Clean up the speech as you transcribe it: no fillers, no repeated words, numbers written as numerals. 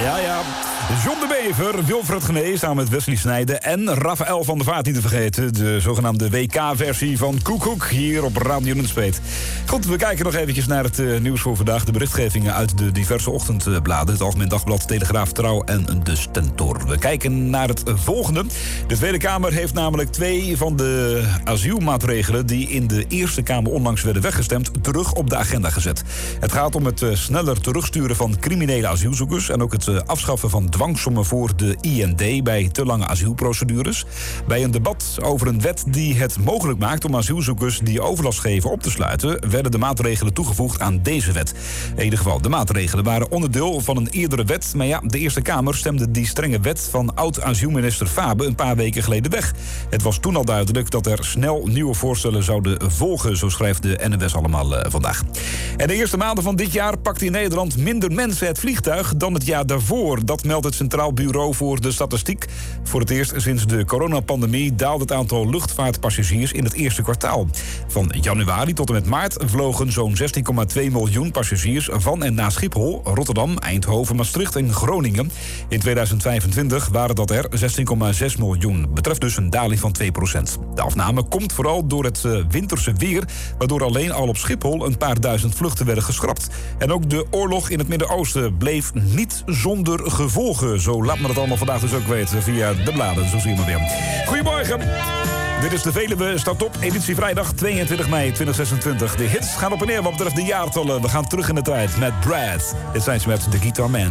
Ja. John de Bever, Wilfred Genee samen met Wesley Snijden en Rafael van der Vaart niet te vergeten. De zogenaamde WK-versie van Koekoek hier op Radio Nunspeet. Goed, we kijken nog eventjes naar het nieuws voor vandaag. De berichtgevingen uit de diverse ochtendbladen. Het Algemeen Dagblad, Telegraaf, Trouw en de Stentor. We kijken naar het volgende. De Tweede Kamer heeft namelijk 2 van de asielmaatregelen die in de Eerste Kamer onlangs werden weggestemd terug op de agenda gezet. Het gaat om het sneller terugsturen van criminele asielzoekers en ook het afschaffen van dwangsommen voor de IND bij te lange asielprocedures. Bij een debat over een wet die het mogelijk maakt om asielzoekers die overlast geven op te sluiten, werden de maatregelen toegevoegd aan deze wet. In ieder geval, de maatregelen waren onderdeel van een eerdere wet, maar ja, de Eerste Kamer stemde die strenge wet van oud-asielminister Fabe een paar weken geleden weg. Het was toen al duidelijk dat er snel nieuwe voorstellen zouden volgen, zo schrijft de NWS allemaal vandaag. En de eerste maanden van dit jaar pakte in Nederland minder mensen het vliegtuig dan het jaar daarvoor. Dat meldt het Centraal Bureau voor de Statistiek. Voor het eerst sinds de coronapandemie daalde het aantal luchtvaartpassagiers in het eerste kwartaal. Van januari tot en met maart vlogen zo'n 16,2 miljoen passagiers van en naar Schiphol, Rotterdam, Eindhoven, Maastricht en Groningen. In 2025 waren dat er 16,6 miljoen. Betreft dus een daling van 2%. De afname komt vooral door het winterse weer, waardoor alleen al op Schiphol een paar duizend vluchten werden geschrapt. En ook de oorlog in het Midden-Oosten bleef niet zonder gevolgen. Zo laat me dat allemaal vandaag dus ook weten via de bladen. Zo zie je maar weer. Goedemorgen. Dit is de Veluwe Start Op, editie vrijdag 22 mei 2026. De hits gaan op en neer wat betreft de jaartallen. We gaan terug in de tijd met Brad. Dit zijn ze met The Guitar Man.